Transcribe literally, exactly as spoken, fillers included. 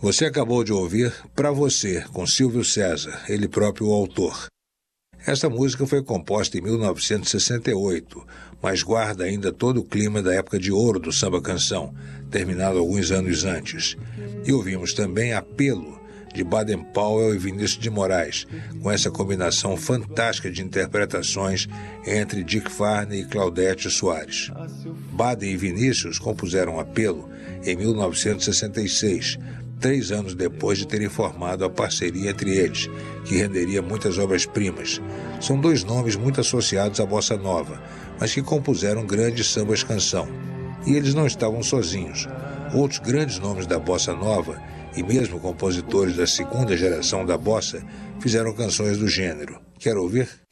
Você acabou de ouvir Pra Você, com Silvio César, ele próprio o autor. Esta música foi composta em mil novecentos e sessenta e oito, mas guarda ainda todo o clima da época de ouro do samba-canção, terminado alguns anos antes. E ouvimos também Apelo, de Baden Powell e Vinícius de Moraes, com essa combinação fantástica de interpretações entre Dick Farney e Claudete Soares. Baden e Vinícius compuseram Apelo em mil novecentos e sessenta e seis, três anos depois de terem formado a parceria entre eles, que renderia muitas obras-primas. São dois nomes muito associados à bossa nova, mas que compuseram grandes sambas-canção. E eles não estavam sozinhos. Outros grandes nomes da bossa nova, e mesmo compositores da segunda geração da bossa, fizeram canções do gênero. Quer ouvir?